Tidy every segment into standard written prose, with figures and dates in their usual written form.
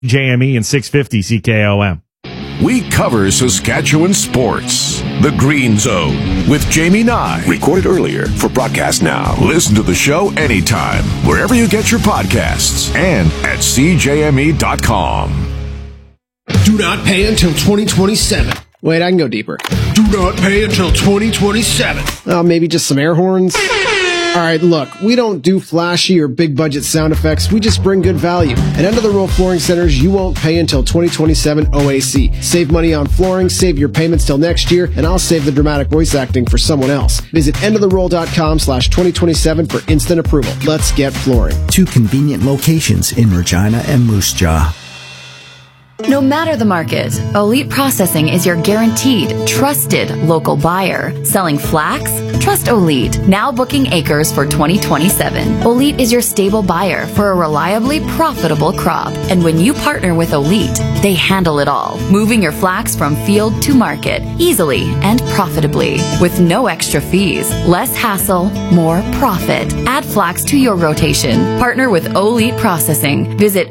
JME and 650 CKOM. We cover Saskatchewan sports. The Green Zone with Jamie Nye. Recorded earlier for broadcast now. Listen to the show anytime, wherever you get your podcasts, and at CJME.com. Do not pay until 2027. Wait, I can go deeper. Do not pay until 2027. Maybe just some air horns? All right, look, we don't do flashy or big budget sound effects. We just bring good value. At End of the Roll Flooring Centers, you won't pay until 2027 OAC. Save money on flooring, save your payments till next year, and I'll save the dramatic voice acting for someone else. Visit endoftheroll.com/2027 for instant approval. Let's get flooring. 2 convenient locations in Regina and Moose Jaw. No matter the market, Elite Processing is your guaranteed, trusted local buyer. Selling flax? Trust Elite. Now booking acres for 2027. Elite is your stable buyer for a reliably profitable crop. And when you partner with Elite, they handle it all, moving your flax from field to market easily and profitably with no extra fees, less hassle, more profit. Add flax to your rotation. Partner with Elite Processing. Visit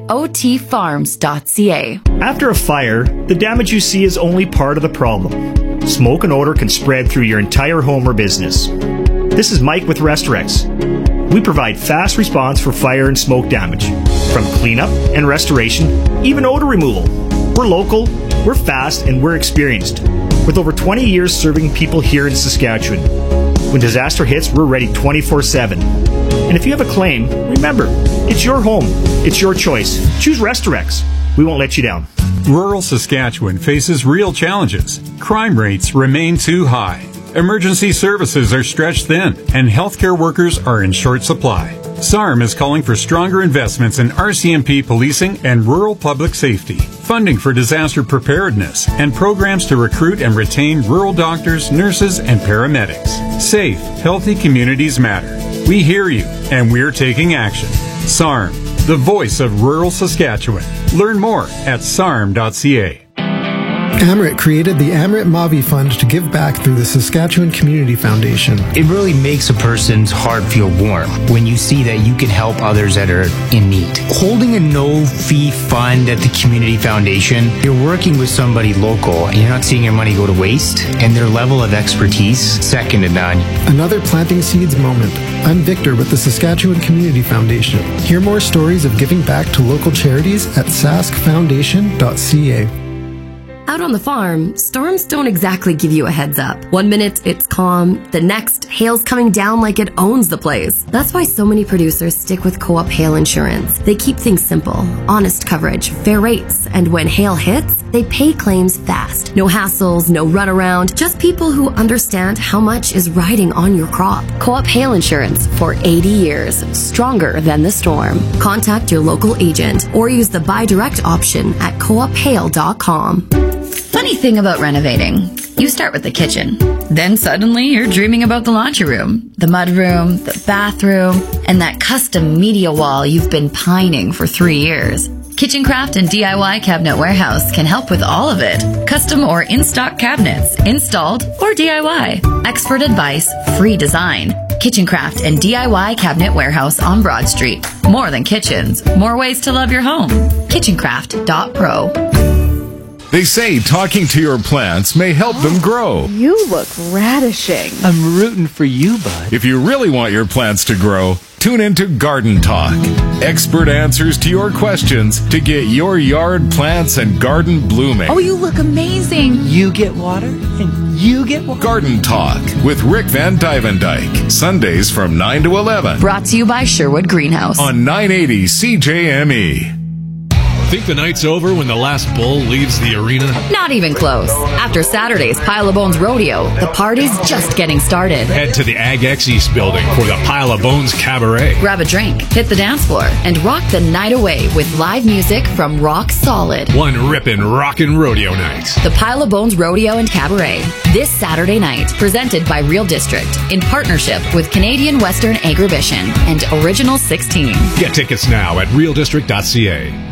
otfarms.ca. After a fire, the damage you see is only part of the problem. Smoke and odor can spread through your entire home or business. This is Mike with Restorex. We provide fast response for fire and smoke damage, from cleanup and restoration, even odor removal. We're local, we're fast, and we're experienced, with over 20 years serving people here in Saskatchewan. When disaster hits, we're ready 24/7. And if you have a claim, remember, it's your home, it's your choice. Choose Restorex. We won't let you down. Rural Saskatchewan faces real challenges. Crime rates remain too high. Emergency services are stretched thin, and healthcare workers are in short supply. SARM is calling for stronger investments in RCMP policing and rural public safety, funding for disaster preparedness, and programs to recruit and retain rural doctors, nurses, and paramedics. Safe, healthy communities matter. We hear you, and we're taking action. SARM, the voice of rural Saskatchewan. Learn more at sarm.ca. Amrit created the Amrit Mavi Fund to give back through the Saskatchewan Community Foundation. It really makes a person's heart feel warm when you see that you can help others that are in need. Holding a no-fee fund at the Community Foundation, you're working with somebody local and you're not seeing your money go to waste, and their level of expertise, second to none. Another planting seeds moment. I'm Victor with the Saskatchewan Community Foundation. Hear more stories of giving back to local charities at saskfoundation.ca. Out on the farm, storms don't exactly give you a heads up. One minute it's calm, the next hail's coming down like it owns the place. That's why so many producers stick with Co-op Hail Insurance. They keep things simple, honest coverage, fair rates, and when hail hits, they pay claims fast. No hassles, no runaround, just people who understand how much is riding on your crop. Co-op Hail Insurance for 80 years, stronger than the storm. Contact your local agent or use the buy direct option at coophail.com. Funny thing about renovating, you start with the kitchen. Then suddenly you're dreaming about the laundry room, the mudroom, the bathroom, and that custom media wall you've been pining for 3 years. Kitchencraft and DIY Cabinet Warehouse can help with all of it. Custom or in-stock cabinets, installed or DIY. Expert advice, free design. Kitchencraft and DIY Cabinet Warehouse on Broad Street. More than kitchens, more ways to love your home. Kitchencraft.pro. They say talking to your plants may help them grow. You look radishing. I'm rooting for you, bud. If you really want your plants to grow, tune into Garden Talk. Expert answers to your questions to get your yard plants and garden blooming. Oh, you look amazing. You get water and you get water. Garden Talk with Rick Van Dyvendyke. Sundays from 9 to 11. Brought to you by Sherwood Greenhouse. On 980 CJME. Think the night's over when the last bull leaves the arena? Not even close. After Saturday's Pile of Bones Rodeo, the party's just getting started. Head to the Ag X East building for the Pile of Bones Cabaret. Grab a drink, hit the dance floor, and rock the night away with live music from Rock Solid. One rippin' rockin' rodeo night. The Pile of Bones Rodeo and Cabaret, this Saturday night, presented by Real District, in partnership with Canadian Western Agribition and Original 16. Get tickets now at realdistrict.ca.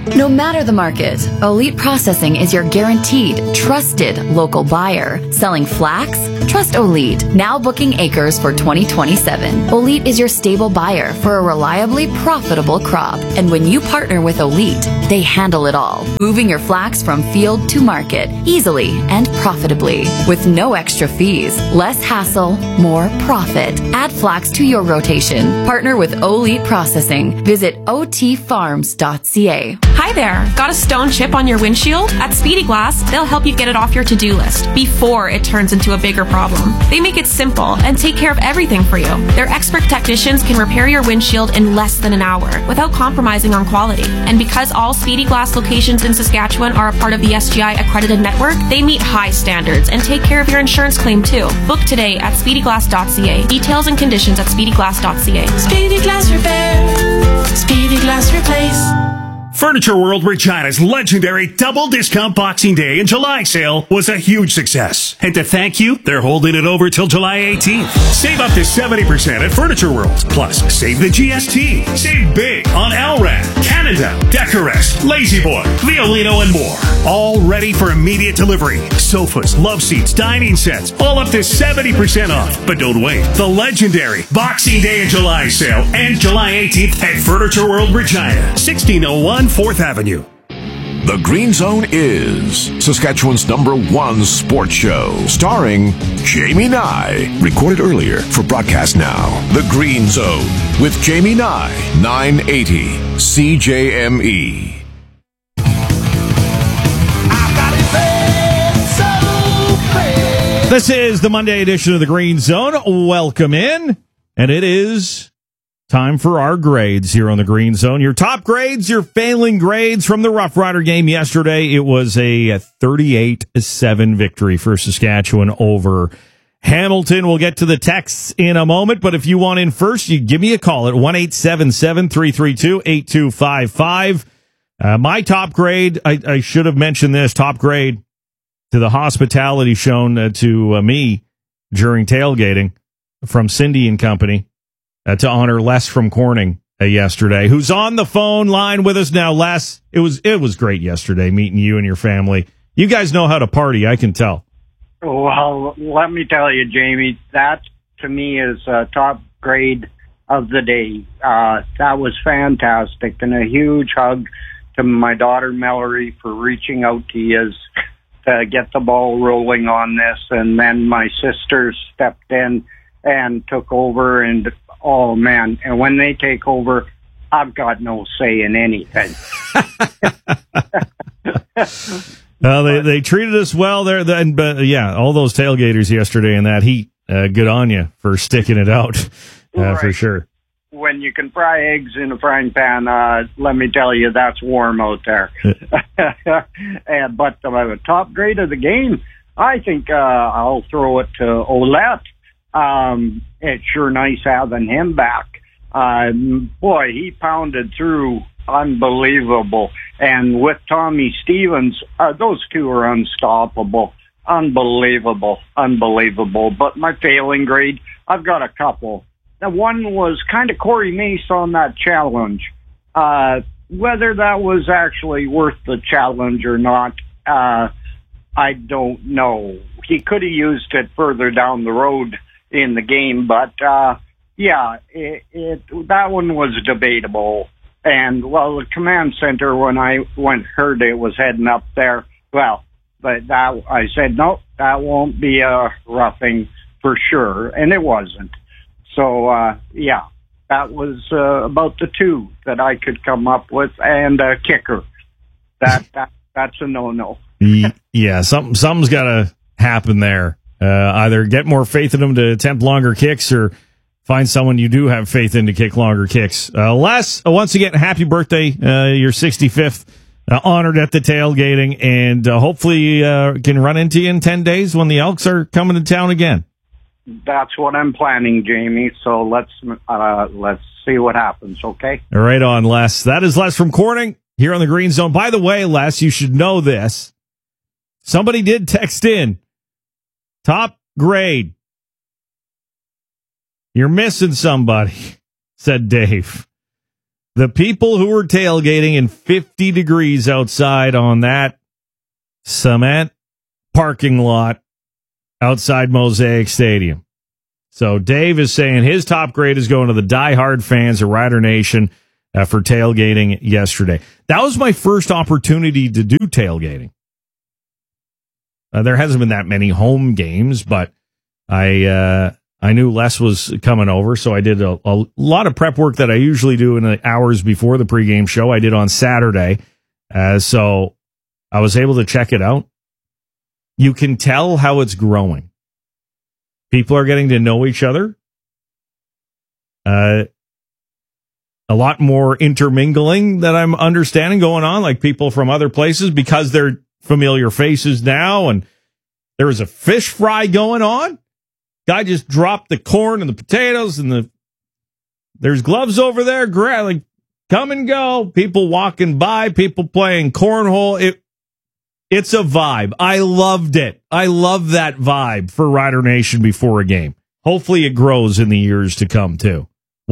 No matter the market, Elite Processing is your guaranteed, trusted local buyer. Selling flax? Trust Elite. Now booking acres for 2027. Elite is your stable buyer for a reliably profitable crop. And when you partner with Elite, they handle it all. Moving your flax from field to market easily and profitably. With no extra fees, less hassle, more profit. Add flax to your rotation. Partner with Elite Processing. Visit otfarms.ca. Hi there. Got a stone chip on your windshield? At Speedy Glass, they'll help you get it off your to-do list before it turns into a bigger problem. They make it simple and take care of everything for you. Their expert technicians can repair your windshield in less than an hour without compromising on quality. And because all Speedy Glass locations in Saskatchewan are a part of the SGI accredited network, they meet high standards and take care of your insurance claim too. Book today at speedyglass.ca. Details and conditions at speedyglass.ca. Speedy Glass Repair. Speedy Glass Replace. Furniture World Regina's legendary double discount Boxing Day and July sale was a huge success. And to thank you, they're holding it over till July 18th. Save up to 70% at Furniture World. Plus, save the GST. Save big on Alrad, Canada, Decorest, Lazy Boy, Violino, and more. All ready for immediate delivery. Sofas, love seats, dining sets, all up to 70% off. But don't wait. The legendary Boxing Day and July sale ends July 18th at Furniture World Regina, 1601 4th Avenue. The Green Zone is Saskatchewan's #1 sports show, starring Jamie Nye. Recorded earlier for broadcast now. The Green Zone with Jamie Nye, 980 CJME. This is the Monday edition of the Green Zone. Welcome in. And it is time for our grades here on the Green Zone. Your top grades, your failing grades from the Rough Rider game yesterday. It was a 38-7 victory for Saskatchewan over Hamilton. We'll get to the texts in a moment, but if you want in first, you give me a call at 1-877-332-8255. My top grade, I should have mentioned this, top grade to the hospitality shown to me during tailgating from Cindy and Company. To honor Les from Corning yesterday, who's on the phone line with us now. Les, it was great yesterday meeting you and your family. You guys know how to party, I can tell. Well, let me tell you, Jamie, that to me is a top grade of the day. That was fantastic, and a huge hug to my daughter Mallory for reaching out to you to get the ball rolling on this, and then my sisters stepped in and took over, and oh, man. And when they take over, I've got no say in anything. Well, they treated us well there. But yeah, all those tailgaters yesterday in that heat, good on you for sticking it out, right. For sure. When you can fry eggs in a frying pan, let me tell you, that's warm out there. But the top grade of the game, I think I'll throw it to Ouellette. It's sure nice having him back. Boy, he pounded through unbelievable. And with Tommy Stevens, those two are unstoppable. Unbelievable. But my failing grade, I've got a couple. Now, one was kind of Corey Mace on that challenge. Whether that was actually worth the challenge or not, I don't know. He could have used it further down the road in the game, but that one was debatable. And well, the command center, when I heard it was heading up there, but that I said no, that won't be a roughing for sure, and it wasn't. So that was about the two that I could come up with, and a kicker. That's a no. Yeah, something's got to happen there. Either get more faith in them to attempt longer kicks or find someone you do have faith in to kick longer kicks. Les, once again, happy birthday, your 65th, honored at the tailgating, and hopefully can run into you in 10 days when the Elks are coming to town again. That's what I'm planning, Jamie, so let's see what happens, okay? Right on, Les. That is Les from Corning here on the Green Zone. By the way, Les, you should know this. Somebody did text in. Top grade. You're missing somebody, said Dave. The people who were tailgating in 50 degrees outside on that cement parking lot outside Mosaic Stadium. So Dave is saying his top grade is going to the diehard fans of Rider Nation for tailgating yesterday. That was my first opportunity to do tailgating. There hasn't been that many home games, but I knew Les was coming over, so I did a lot of prep work that I usually do in the hours before the pregame show. I did on Saturday, so I was able to check it out. You can tell how it's growing. People are getting to know each other. A lot more intermingling that I'm understanding going on, like people from other places, because they're familiar faces now, and there was a fish fry going on. Guy just dropped the corn and the potatoes, and there's gloves over there. Like, come and go. People walking by, people playing cornhole. It's a vibe. I loved it. I love that vibe for Rider Nation before a game. Hopefully it grows in the years to come, too.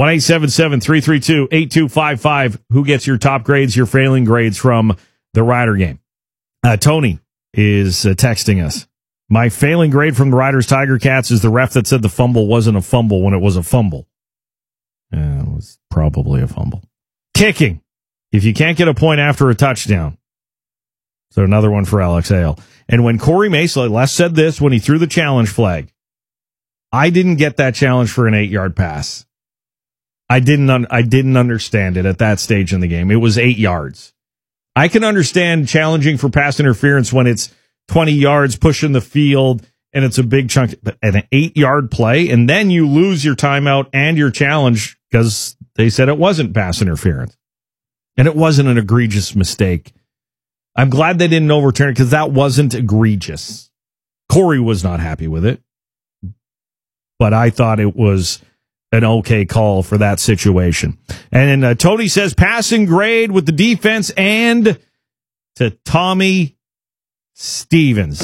1-877-332-8255. Who gets your top grades, your failing grades from the Rider game? Tony is texting us. My failing grade from the Riders Tiger Cats is the ref that said the fumble wasn't a fumble when it was a fumble. It was probably a fumble. Kicking. If you can't get a point after a touchdown. So another one for Alex Hale. And when Corey Mesa, Les said this when he threw the challenge flag, I didn't get that challenge for an 8-yard pass. I didn't understand it at that stage in the game. It was 8 yards. I can understand challenging for pass interference when it's 20 yards pushing the field and it's a big chunk, but an 8-yard play, and then you lose your timeout and your challenge because they said it wasn't pass interference. And it wasn't an egregious mistake. I'm glad they didn't overturn it because that wasn't egregious. Corey was not happy with it, but I thought it was an okay call for that situation. And then Tony says passing grade with the defense and to Tommy Stevens.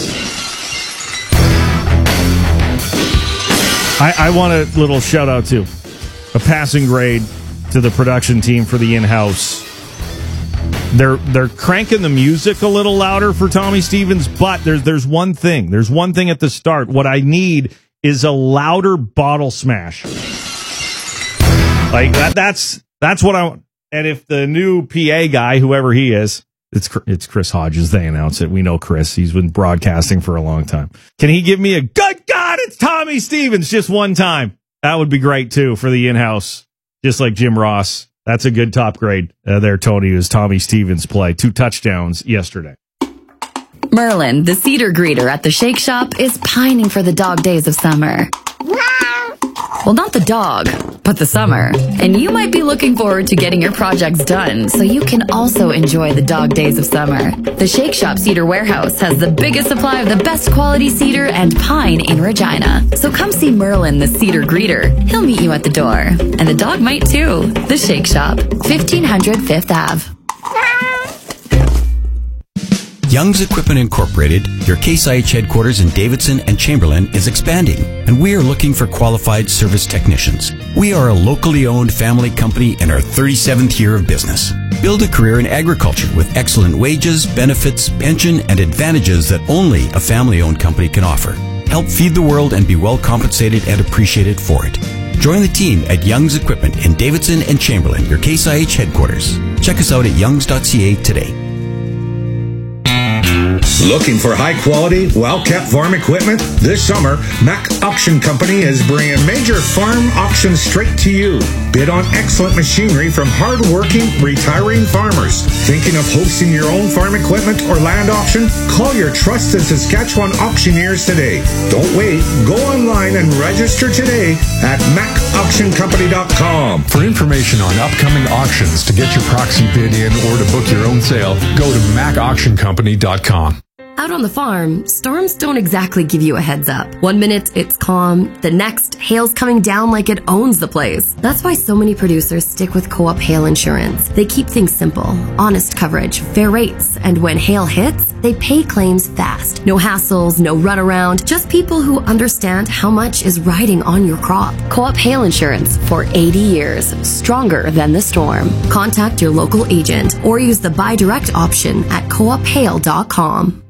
I want a little shout out to a passing grade to the production team for the in-house. They're cranking the music a little louder for Tommy Stevens, but there's one thing. There's one thing at the start. What I need is a louder bottle smash. Like that's what I want. And if the new PA guy, whoever he is, it's Chris Hodges, they announce it. We know Chris. He's been broadcasting for a long time. Can he give me a good God, it's Tommy Stevens just one time? That would be great too for the in-house, just like Jim Ross. That's a good top grade there, Tony, is Tommy Stevens' play. 2 touchdowns yesterday. Merlin, the cedar greeter at the Shake Shop, is pining for the dog days of summer. Well, not the dog, but the summer. And you might be looking forward to getting your projects done so you can also enjoy the dog days of summer. The Shake Shop Cedar Warehouse has the biggest supply of the best quality cedar and pine in Regina. So come see Merlin, the cedar greeter. He'll meet you at the door. And the dog might too. The Shake Shop, 1500 Fifth Ave. Young's Equipment Incorporated, your Case IH headquarters in Davidson and Chamberlain, is expanding, and we are looking for qualified service technicians. We are a locally owned family company in our 37th year of business. Build a career in agriculture with excellent wages, benefits, pension, and advantages that only a family-owned company can offer. Help feed the world and be well compensated and appreciated for it. Join the team at Young's Equipment in Davidson and Chamberlain, your Case IH headquarters. Check us out at youngs.ca today. Looking for high-quality, well-kept farm equipment? This summer, Mac Auction Company is bringing major farm auctions straight to you. Bid on excellent machinery from hard-working, retiring farmers. Thinking of hosting your own farm equipment or land auction? Call your trusted Saskatchewan auctioneers today. Don't wait. Go online and register today at macauctioncompany.com. For information on upcoming auctions, to get your proxy bid in, or to book your own sale, go to macauctioncompany.com. Out on the farm, storms don't exactly give you a heads up. One minute it's calm, the next hail's coming down like it owns the place. That's why so many producers stick with Co-op Hail Insurance. They keep things simple, honest coverage, fair rates, and when hail hits, they pay claims fast. No hassles, no runaround, just people who understand how much is riding on your crop. Co-op Hail Insurance for 80 years, stronger than the storm. Contact your local agent or use the buy direct option at coophail.com.